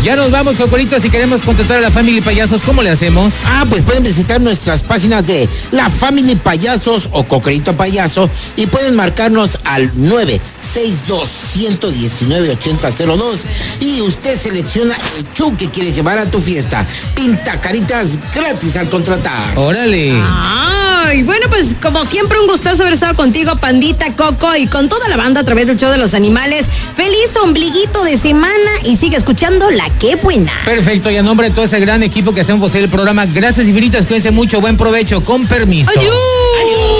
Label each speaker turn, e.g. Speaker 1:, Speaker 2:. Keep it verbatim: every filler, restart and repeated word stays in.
Speaker 1: Ya nos vamos, Cocorito. Si queremos contactar a la Family Payasos, ¿cómo le hacemos?
Speaker 2: Ah, pues pueden visitar nuestras páginas de La Family Payasos o Cocorito Payaso y pueden marcarnos al nueve seis dos, uno uno nueve, ocho cero cero dos y usted selecciona el show que quiere llevar a tu fiesta. Pinta caritas gratis al contratar.
Speaker 1: Órale.
Speaker 3: Ay, bueno, pues como siempre un gustazo haber estado contigo, Pandita, Coco, y con toda la banda a través del show de los animales. Feliz ombliguito de semana y sigue escuchando La Qué Buena.
Speaker 1: Perfecto, y a nombre de todo ese gran equipo que hacemos posible el programa, gracias infinitas, cuídense mucho, buen provecho, con permiso.
Speaker 3: Adiós. Adiós.